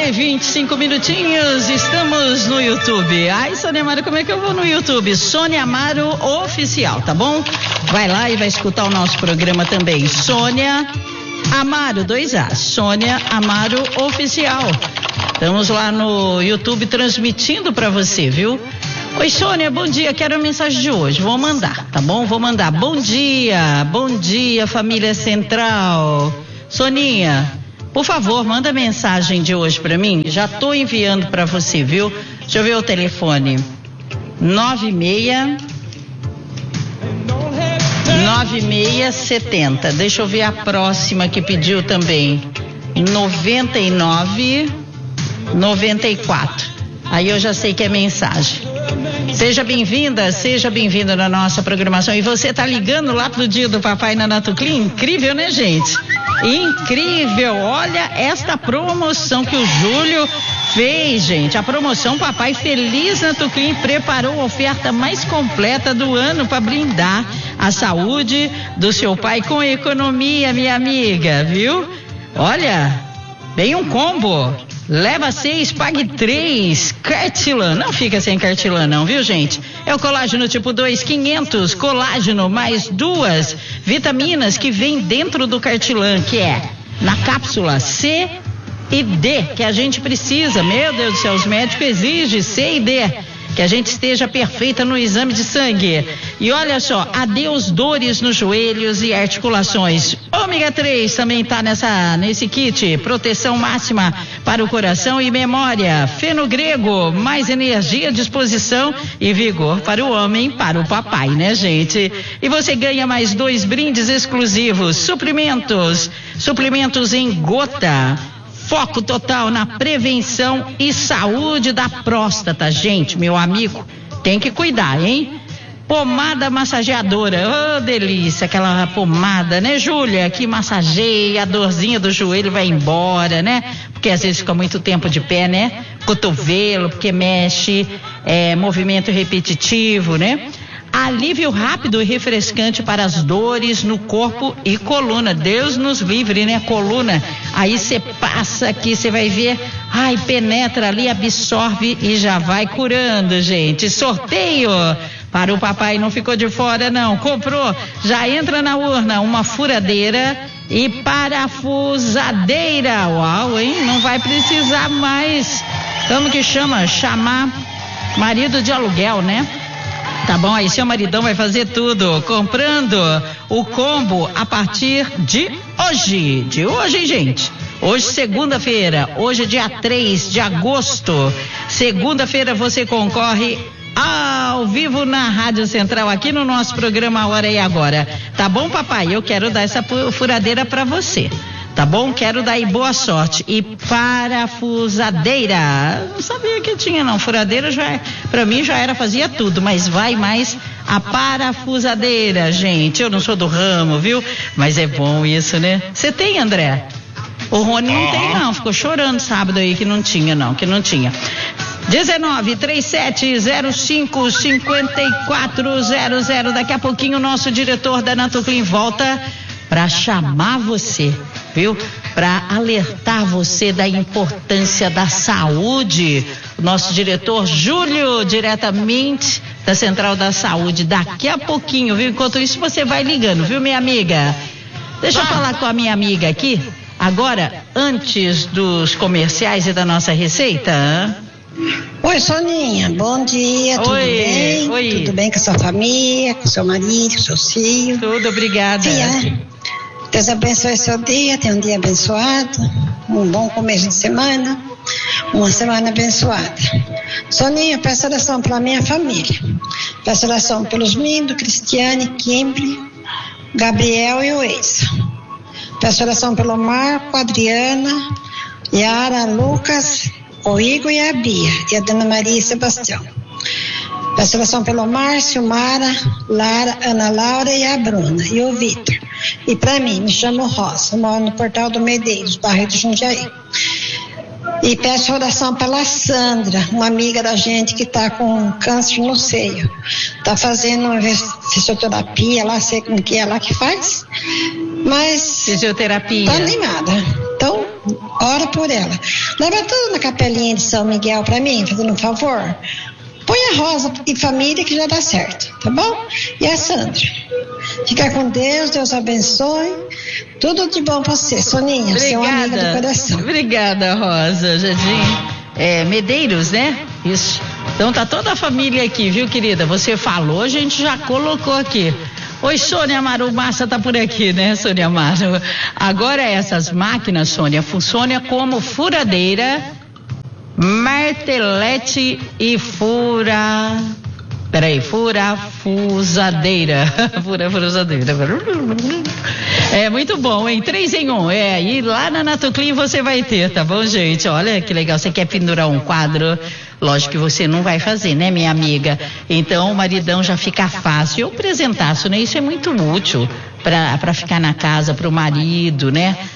25 minutinhos, estamos no YouTube. Ai, Sônia Amaro, como é que eu vou no YouTube? Sônia Amaro Oficial, tá bom? Vai lá e vai escutar o nosso programa também. Sônia Amaro, 2A, Sônia Amaro Oficial. Estamos lá no YouTube transmitindo pra você, viu? Oi, Sônia, bom dia, quero a mensagem de hoje, vou mandar, tá bom? Vou mandar. Bom dia, família Central. Soninha, por favor, manda a mensagem de hoje pra mim, já tô enviando pra você, viu? Deixa eu ver o telefone. 9670. Deixa eu ver a próxima que pediu também. 9994. Aí eu já sei que é mensagem. Seja bem-vinda na nossa programação. E você tá ligando lá pro dia do papai na Natuclean? Incrível, né, gente? Incrível! Olha esta promoção que o Júlio fez, gente. A promoção Papai Feliz Natuclean preparou a oferta mais completa do ano para brindar a saúde do seu pai com economia, minha amiga, viu? Olha, vem um combo. Leva 6, pague 3. Cartilan, não fica sem Cartilan não, viu, gente? É o colágeno tipo 2, 500 colágeno mais 2 vitaminas que vem dentro do Cartilan, que é na cápsula C e D, que a gente precisa. Meu Deus do céu, os médicos exigem C e D, que a gente esteja perfeita no exame de sangue. E olha só, adeus dores nos joelhos e articulações. Ômega 3 também tá nesse kit. Proteção máxima para o coração e memória. Fenogrego, mais energia, disposição e vigor para o homem, para o papai, né, gente? E você ganha mais 2 brindes exclusivos. Suplementos em gota. Foco total na prevenção e saúde da próstata, gente, meu amigo, tem que cuidar, hein? Pomada massageadora, delícia, aquela pomada, né, Júlia, que massageia, a dorzinha do joelho vai embora, né? Porque às vezes fica muito tempo de pé, né? Cotovelo, porque mexe, movimento repetitivo, né? Alívio rápido e refrescante para as dores no corpo e coluna. Deus nos livre, né? Coluna. Aí você passa aqui, você vai ver, penetra ali, absorve e já vai curando, gente. Sorteio para o papai, não ficou de fora, não. Comprou, já entra na urna uma furadeira e parafusadeira. Uau, hein? Não vai precisar mais, como que chama? Chamar marido de aluguel, né? Tá bom, aí seu maridão vai fazer tudo, comprando o combo a partir de hoje, hein, gente? Hoje, segunda-feira, hoje é dia 3 de agosto, segunda-feira você concorre ao vivo na Rádio Central, aqui no nosso programa Hora e Agora. Tá bom, papai? Eu quero dar essa furadeira pra você. Tá bom? Quero dar aí boa sorte. E parafusadeira. Não sabia que tinha, não. Furadeira pra mim já era, fazia tudo, mas vai mais a parafusadeira, gente. Eu não sou do ramo, viu? Mas é bom isso, né? Você tem, André? O Rony não tem, não. Ficou chorando sábado aí que não tinha. 1937055400. Daqui a pouquinho o nosso diretor da Natuclean volta para chamar você, viu? Para alertar você da importância da saúde. O nosso diretor Júlio, diretamente da Central da Saúde, daqui a pouquinho, viu? Enquanto isso você vai ligando, viu, minha amiga? Deixa eu falar com a minha amiga aqui, agora, antes dos comerciais e da nossa receita. Oi, Soninha, bom dia, tudo bem? Oi. Tudo bem com a sua família, com o seu marido, com o seu filho? Tudo, obrigada. Deus abençoe seu dia, tenha um dia abençoado, um bom começo de semana, uma semana abençoada. Soninha, peço oração pela minha família, peço oração pelos Mindo, Cristiane, Kimberly, Gabriel e o Eisa. Peço oração pelo Marco, Adriana, Yara, Lucas, o Igor e a Bia, e a Dona Maria e Sebastião. Peço oração pelo Márcio, Mara, Lara, Ana Laura e a Bruna, e o Vitor. E para mim, me chamo Rosa, moro no Portal do Medeiros, bairro de Jundiaí. E peço oração pela Sandra, uma amiga da gente que está com câncer no seio. Está fazendo uma fisioterapia lá, sei como que é lá que faz. Mas fisioterapia. Está animada. Então, ora por ela. Leva tudo na capelinha de São Miguel para mim, fazendo um favor. Põe a Rosa e família que já dá certo, tá bom? E a Sandra. Fica com Deus, Deus abençoe. Tudo de bom pra você, Soninha. Você é uma amiga do coração. Obrigada, Rosa. Jardim Medeiros, né? Isso. Então tá toda a família aqui, viu, querida? Você falou, a gente já colocou aqui. Oi, Sônia Amaro, Márcia tá por aqui, né, Sônia Amaro? Agora essas máquinas, Sônia, funcionam como furadeira, martelete e furafusadeira. Furafusadeira. É muito bom, hein? 3 em 1. E lá na Natuclean você vai ter, tá bom, gente? Olha que legal. Você quer pendurar um quadro? Lógico que você não vai fazer, né, minha amiga? Então o maridão já fica fácil. Eu apresentaço, né? Isso é muito útil para ficar na casa, para o marido, né?